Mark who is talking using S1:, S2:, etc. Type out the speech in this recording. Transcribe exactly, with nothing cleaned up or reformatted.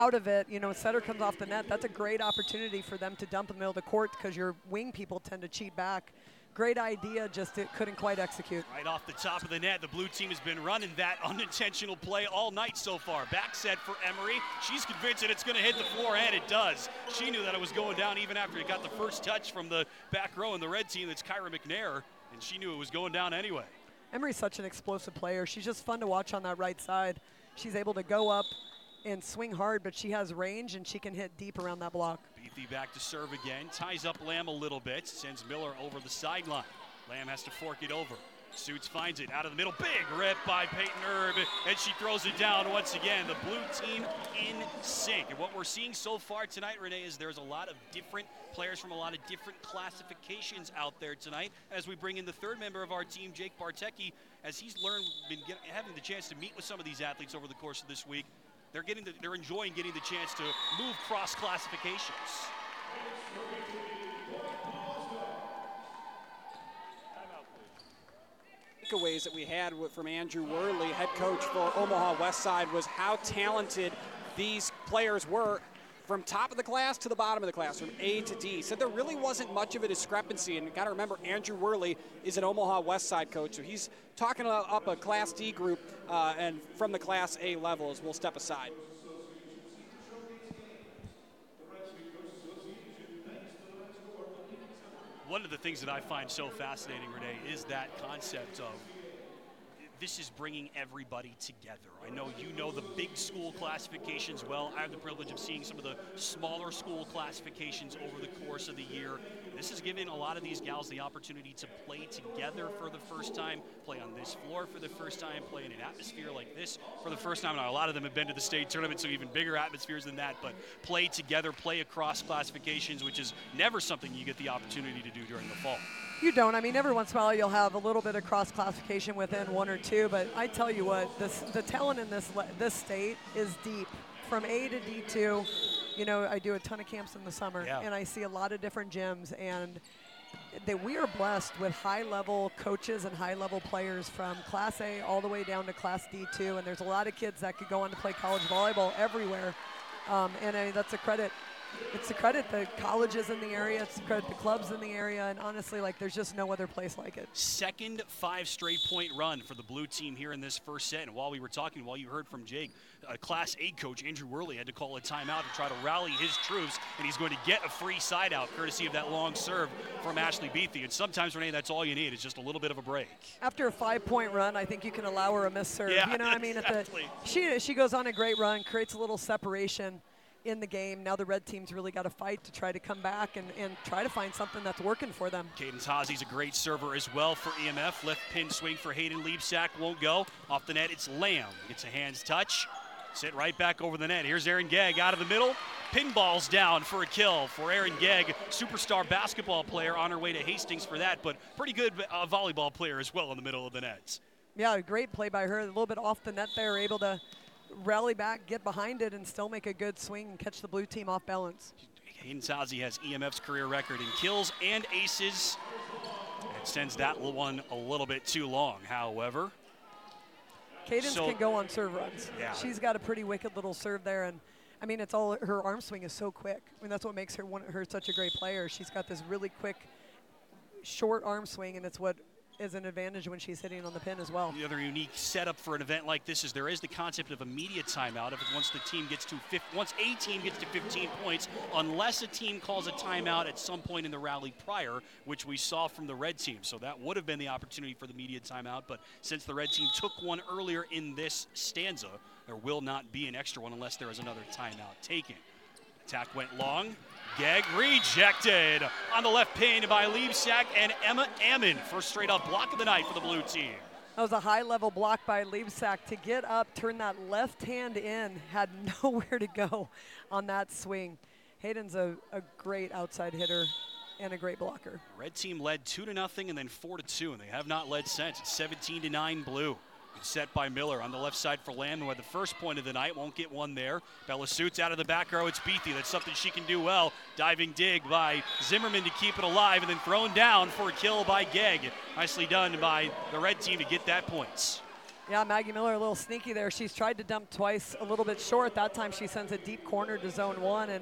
S1: out of it, you know, setter comes off the net, that's a great opportunity for them to dump in the middle of the court because your wing people tend to cheat back. Great idea, just it couldn't quite execute.
S2: Right off the top of the net, the blue team has been running that unintentional play all night so far. Back set for Emery. She's convinced that it's going to hit the floor, and it does. She knew that it was going down even after it got the first touch from the back row in the red team. That's Kyra McNair, and she knew it was going down anyway.
S1: Emery's such an explosive player. She's just fun to watch on that right side. She's able to go up and swing hard, but she has range and she can hit deep around that block.
S2: Beathy back to serve again, ties up Lamb a little bit, sends Miller over the sideline. Lamb has to fork it over. Suits finds it out of the middle, big rip by Peyton Erb, and she throws it down once again. The blue team in sync. And what we're seeing so far tonight, Renee, is there's a lot of different players from a lot of different classifications out there tonight. As we bring in the third member of our team, Jake Bartecki, as he's learned, been get, having the chance to meet with some of these athletes over the course of this week. They're getting, the, they're enjoying getting the chance to move cross classifications.
S3: Takeaways that we had from Andrew Worley, head coach for Omaha West Side, was how talented these players were from top of the class to the bottom of the class, from A to D. Said there really wasn't much of a discrepancy, and you got to remember Andrew Worley is an Omaha West Side coach, so he's talking up a Class D group uh, and from the Class A levels. We'll step aside.
S2: One of the things that I find so fascinating, Renee, is that concept of this is bringing everybody together. I know you know the big school classifications well. I have the privilege of seeing some of the smaller school classifications over the course of the year. This is giving a lot of these gals the opportunity to play together for the first time, play on this floor for the first time, play in an atmosphere like this for the first time. Now, a lot of them have been to the state tournament, so even bigger atmospheres than that, but play together, play across classifications, which is never something you get the opportunity to do during the fall.
S1: You don't. I mean, every once in a while you'll have a little bit of cross classification within one or two, but I tell you what, this, the talent in this this state is deep. From A to D two, you know, I do a ton of camps in the summer,
S2: yeah.
S1: and I see a lot of different gyms, and that we are blessed with high-level coaches and high-level players from Class A all the way down to Class D two, and there's a lot of kids that could go on to play college volleyball everywhere, um, and I mean, that's a credit. It's a credit the colleges in the area, it's a credit the clubs in the area, and honestly, like, there's just no other place like it.
S2: Second five straight point run for the blue team here in this first set, and while we were talking, while you heard from Jake, uh, Class A coach Andrew Worley had to call a timeout to try to rally his troops, and he's going to get a free side out courtesy of that long serve from Ashley Beathy. And sometimes, Renee, that's all you need is just a little bit of a break.
S1: After a five-point run, I think you can allow her a missed serve.
S2: Yeah,
S1: you know what I mean?
S2: exactly.
S1: At the, she, she goes on a great run, creates a little separation in the game. Now the red team's really got to fight to try to come back and, and try to find something that's working for them.
S2: Cadence Hazi's a great server as well for E M F. Left pin swing for Hayden Liebsack won't go. Off the net, it's Lamb. Gets a hands touch. Sit right back over the net. Here's Aaron Gegg out of the middle. Pinballs down for a kill for Aaron Gegg, superstar basketball player on her way to Hastings for that, but pretty good uh, volleyball player as well in the middle of the nets.
S1: Yeah, a great play by her. A little bit off the net there, able to rally back, get behind it, and still make a good swing and catch the blue team off balance.
S2: Hayden Hazi has E M F's career record in kills and aces. It sends that one a little bit too long, however.
S1: Cadence
S2: so,
S1: can go on serve runs.
S2: Yeah.
S1: She's got a pretty wicked little serve there, and I mean, it's all her arm swing is so quick. I mean, that's what makes her one her such a great player. She's got this really quick, short arm swing, and it's what is an advantage when she's hitting on the pin as well.
S2: The other unique setup for an event like this is there is the concept of immediate timeout. If it, once the team gets to once a team gets to fifteen points, unless a team calls a timeout at some point in the rally prior, which we saw from the red team. So that would have been the opportunity for the immediate timeout. But since the red team took one earlier in this stanza, there will not be an extra one unless there is another timeout taken. Attack went long. Gegg rejected on the left pin by Liebsack and Emma Ammon. First straight up block of the night for the blue team.
S1: That was a high-level block by Liebsack to get up, turn that left hand in, had nowhere to go on that swing. Hayden's a, a great outside hitter and a great blocker.
S2: Red team led two to nothing and then four to two, and they have not led since. It's seventeen to nine blue. Set by Miller on the left side for Lamb, who had the first point of the night. Won't get one there. Bella Suits out of the back row. It's Beathy. That's something she can do well. Diving dig by Zimmerman to keep it alive, and then thrown down for a kill by Gegg. Nicely done by the red team to get that points.
S1: Yeah, Maggie Miller a little sneaky there. She's tried to dump twice, a little bit short. That time she sends a deep corner to zone one, and